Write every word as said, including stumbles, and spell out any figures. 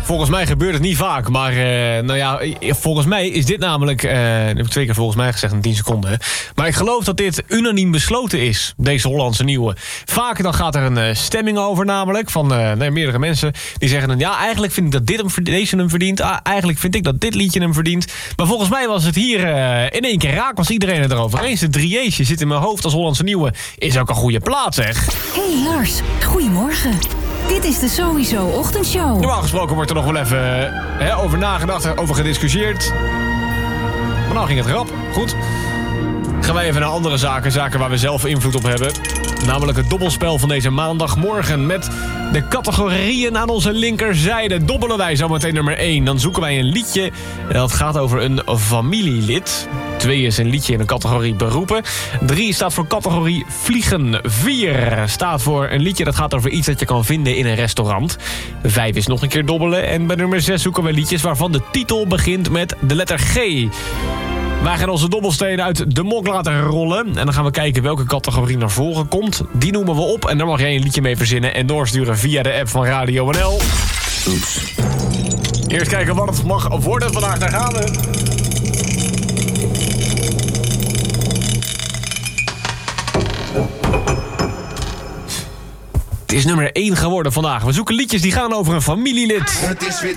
volgens mij gebeurt het niet vaak. Maar uh, nou ja, volgens mij is dit namelijk... Uh, dat heb ik twee keer volgens mij gezegd in tien seconden. Maar ik geloof dat dit unaniem besloten is. Deze Hollandse nieuwe. Vaker dan gaat er een uh, stemming over namelijk. Van uh, nee, meerdere mensen. Die zeggen dan, ja, eigenlijk vind ik dat dit hem, deze hem verdient. Ah, eigenlijk vind ik dat dit liedje hem verdient. Maar volgens mij was het hier uh, in één keer raak. Was iedereen het erover eens. De drieësje zit in mijn hoofd als Hollandse nieuwe. Is ook een goede plaat, zeg. Hey Lars, goedemorgen. Dit is de Sowieso Ochtendshow. Normaal gesproken wordt er nog wel even hè, over nagedacht, over gediscussieerd. Maar nou ging het rap. Goed. Gaan wij even naar andere zaken. Zaken waar we zelf invloed op hebben. Namelijk het dobbelspel van deze maandagmorgen. Met de categorieën aan onze linkerzijde. Dobbelen wij zometeen nummer één. Dan zoeken wij een liedje. En dat gaat over een familielid. Twee is een liedje in de categorie beroepen. Drie staat voor categorie vliegen. Vier staat voor een liedje dat gaat over iets dat je kan vinden in een restaurant. Vijf is nog een keer dobbelen. En bij nummer zes zoeken we liedjes waarvan de titel begint met de letter G. Wij gaan onze dobbelstenen uit de mok laten rollen. En dan gaan we kijken welke categorie naar voren komt. Die noemen we op en daar mag jij een liedje mee verzinnen en doorsturen via de app van Radio N L. Oeps. Eerst kijken wat het mag worden vandaag. Daar gaan we. Het is nummer één geworden vandaag. We zoeken liedjes die gaan over een familielid. Het is weer